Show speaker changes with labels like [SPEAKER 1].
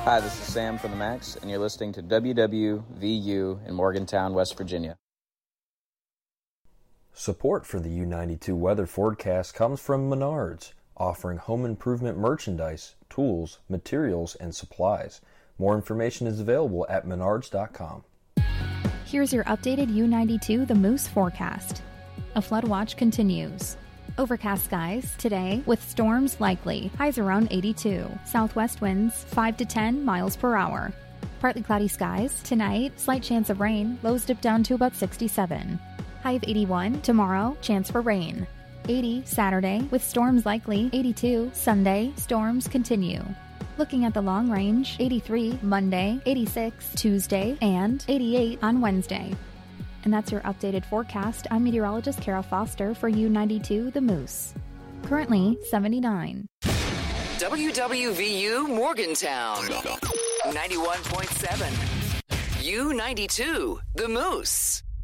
[SPEAKER 1] Hi, this is Sam from the Max, and you're listening to WWVU in Morgantown, West Virginia.
[SPEAKER 2] Support for the U92 weather forecast comes from Menards, offering home improvement merchandise, tools, materials, and supplies. More information is available at menards.com.
[SPEAKER 3] Here's your updated U92 The Moose forecast. A flood watch continues. Overcast skies today with storms likely. Highs around 82. Southwest winds 5 to 10 miles per hour. Partly cloudy skies tonight. Slight chance of rain. Lows dip down to about 67. High of 81. Tomorrow, chance for rain. 80 Saturday with storms likely. 82 Sunday. Storms continue. Looking at the long range, 83 Monday, 86 Tuesday, and 88 on Wednesday. And that's your updated forecast. I'm meteorologist Kara Foster for U92 The Moose. Currently 79.
[SPEAKER 4] WWVU Morgantown 91.7. U92 The Moose.